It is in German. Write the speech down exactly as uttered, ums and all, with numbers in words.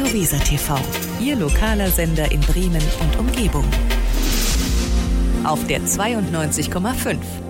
Radio Weser T V, Ihr lokaler Sender in Bremen und Umgebung. Auf der zweiundneunzig Komma fünf.